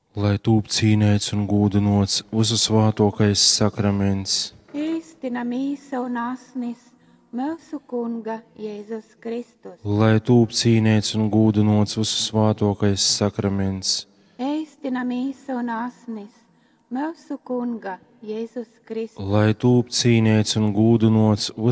lai tūp cīnēts un gūdinots visu svātokais sakraments, Ēstina mīsa un asnis mūsu Kunga Jēzus Kristus. lai tūp cīnēts un gūdinots visu svātokais sakraments, Ēstina mīsa un asnis mūsu Kunga Jēzus Kristus. lai tūp cīnēts un gūdinots